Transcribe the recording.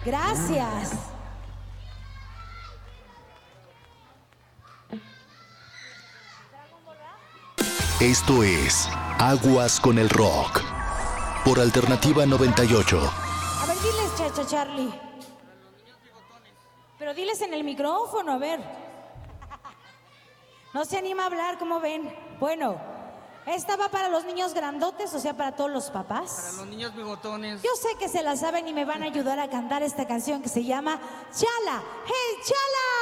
Gracias. Esto es Aguas con el Rock por Alternativa 98. A ver, diles, Chacha Charlie. Pero diles en el micrófono, a ver. No se anima a hablar, ¿cómo ven? Bueno, esta va para los niños grandotes, o sea, para todos los papás. Para los niños bigotones. Yo sé que se la saben y me van a ayudar a cantar esta canción que se llama Chala. ¡Hey, Chala!